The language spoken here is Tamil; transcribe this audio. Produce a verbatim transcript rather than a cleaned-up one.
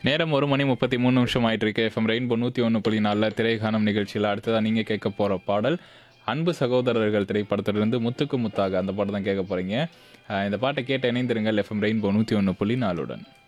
நேரம் ஒரு மணி முப்பத்தி மூணு நிமிஷம் ஆயிட்டு இருக்கு. எஃப்எம் ரெயின்போ நூற்றி ஒன்று புள்ளி நாலில் திரைக்காணும் நிகழ்ச்சியில் அடுத்ததாக நீங்கள் கேட்க போகிற பாடல் அன்பு சகோதரர்கள் திரைப்படத்திலிருந்து முத்துக்கு முத்தாக அந்த பாட்டு தான் கேட்க போகிறீங்க. இந்த பாட்டை கேட்டு இணைந்திருங்கள் எஃப்எம் ரெயின்போ நூற்றி ஒன்று புள்ளி நாலுடன்.